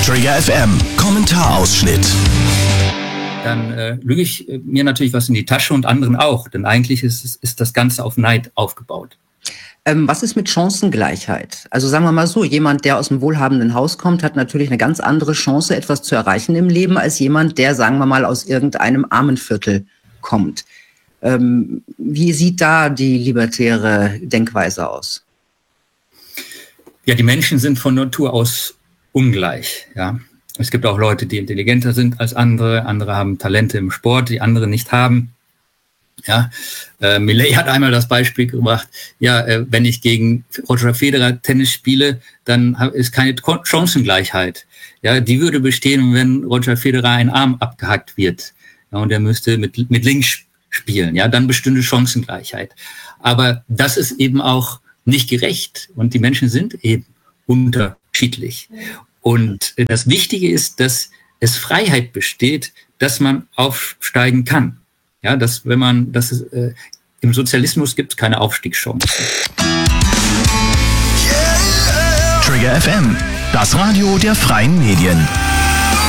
Trigger FM, Kommentarausschnitt. Dann lüge ich mir natürlich was in die Tasche und anderen auch, denn eigentlich ist das Ganze auf Neid aufgebaut. Was ist mit Chancengleichheit? Also sagen wir mal so, jemand, der aus einem wohlhabenden Haus kommt, hat natürlich eine ganz andere Chance, etwas zu erreichen im Leben, als jemand, der, sagen wir mal, aus irgendeinem Armenviertel kommt. Wie sieht da die libertäre Denkweise aus? Ja, die Menschen sind von Natur aus ungleich. Ja. Es gibt auch Leute, die intelligenter sind als andere. Andere haben Talente im Sport, die andere nicht haben. Ja, Millet hat einmal das Beispiel gebracht, ja, wenn ich gegen Roger Federer Tennis spiele, dann ist keine Chancengleichheit. Ja, die würde bestehen, wenn Roger Federer ein Arm abgehackt wird. Ja, und er müsste mit links spielen. Ja, dann bestünde Chancengleichheit. Aber das ist eben auch nicht gerecht. Und die Menschen sind eben unterschiedlich. Und das Wichtige ist, dass es Freiheit besteht, dass man aufsteigen kann. Ja, im Sozialismus gibt es keine Aufstiegschancen. Trigger FM, das Radio der freien Medien.